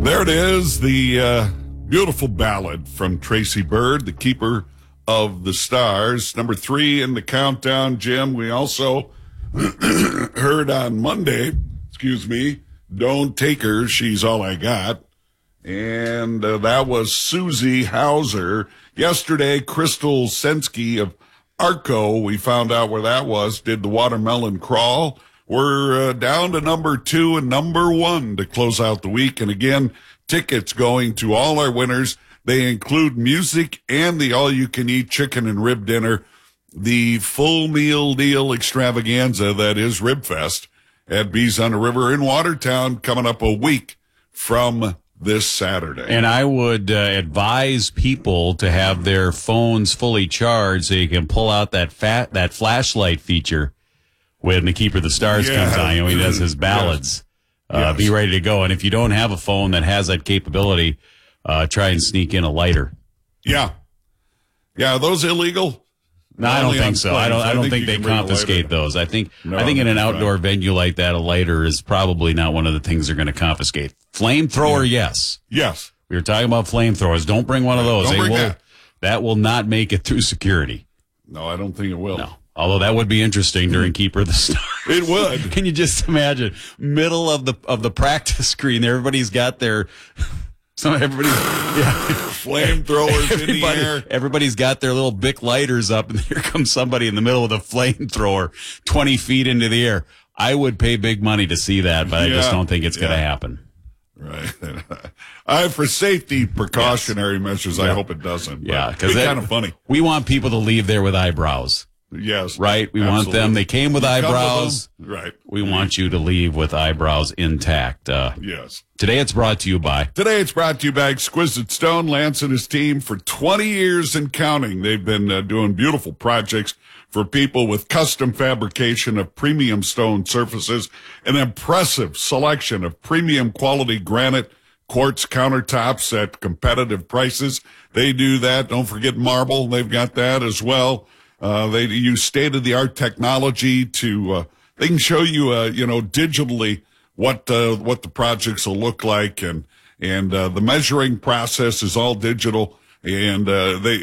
There it is, the beautiful ballad from Tracy Byrd, the keeper of the stars. Number 3 in the countdown, Jim. We also heard on Monday, Don't Take Her, She's All I Got. And that was Susie Hauser. Yesterday, Crystal Sensky of Arco, we found out where that was, did the Watermelon Crawl. We're down to number 2 and number 1 to close out the week. And again, tickets going to all our winners. They include music and the all-you-can-eat chicken and rib dinner, the full meal deal extravaganza that is Rib Fest at Bees on the River in Watertown, coming up a week from this Saturday. And I would advise people to have their phones fully charged so you can pull out that flashlight feature when the Keeper of the Stars comes on. You know, he does his ballads. Yes. Be ready to go. And if you don't have a phone that has that capability, try and sneak in a lighter. Yeah. Yeah, are those illegal? No, I don't think so. I don't think they confiscate those. I think in an outdoor venue like that, a lighter is probably not one of the things they're going to confiscate. Flamethrower, yes. Yes. We were talking about flamethrowers. Don't bring one of those. Don't bring that. That will not make it through security. No, I don't think it will. No. Although that would be interesting during Keeper of the Stars. It would. Can you just imagine middle of the practice screen? Everybody's got their flamethrowers in the air. Everybody's got their little Bic lighters up, and here comes somebody in the middle of the flamethrower, 20 feet into the air. I would pay big money to see that, but I just don't think it's going to happen. Right. For safety precautionary measures, I hope it doesn't. Yeah, because it's kind of funny. We want people to leave there with eyebrows. Yes. Right? We want them. They came with eyebrows. Right. We want you to leave with eyebrows intact. Yes. Today it's brought to you by Exquisite Stone. Lance and his team for 20 years and counting. They've been doing beautiful projects for people with custom fabrication of premium stone surfaces, an impressive selection of premium quality granite, quartz countertops at competitive prices. They do that. Don't forget marble. They've got that as well. They use state-of-the-art technology to, they can show you, digitally what the projects will look like, and the measuring process is all digital, and they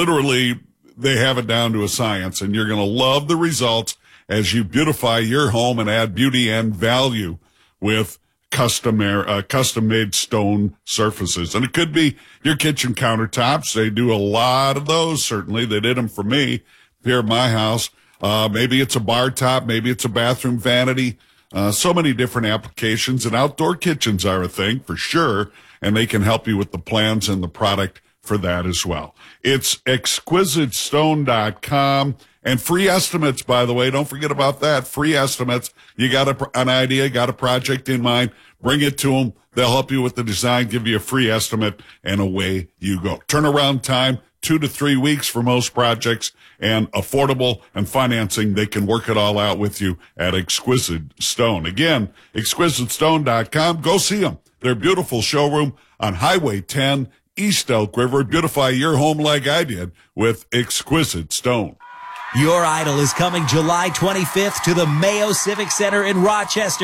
have it down to a science, and you're going to love the results as you beautify your home and add beauty and value with custom-made stone surfaces. And it could be your kitchen countertops. They do a lot of those, certainly. They did them for me here at my house. Maybe it's a bar top. Maybe it's a bathroom vanity. So many different applications. And outdoor kitchens are a thing for sure. And they can help you with the plans and the product for that as well. It's exquisitestone.com. And free estimates, by the way. Don't forget about that. Free estimates. You got an idea, got a project in mind, bring it to them. They'll help you with the design, give you a free estimate, and away you go. Turnaround time, 2 to 3 weeks for most projects, and affordable and financing. They can work it all out with you at Exquisite Stone. Again, exquisitestone.com. Go see them. Their beautiful showroom on Highway 10, East Elk River. Beautify your home like I did with Exquisite Stone. Your Idol is coming July 25th to the Mayo Civic Center in Rochester.